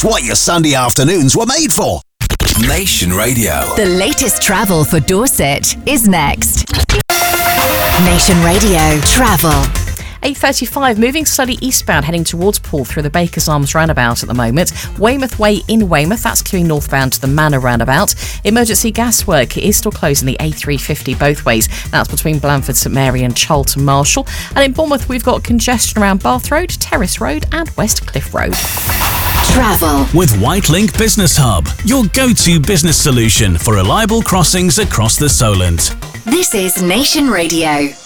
It's what your Sunday afternoons were made for. Nation Radio. The latest travel for Dorset is next. Nation Radio Travel. 8:35, moving slowly eastbound, heading towards Poole through the Baker's Arms roundabout at the moment. Weymouth Way in Weymouth, that's queuing northbound to the Manor roundabout. Emergency gas work is still closing the A350 both ways. That's between Blandford St Mary and Charlton Marshall. And in Bournemouth, we've got congestion around Bath Road, Terrace Road and West Cliff Road. Travel with Whitelink Business Hub, your go-to business solution for reliable crossings across the Solent. This is Nation Radio.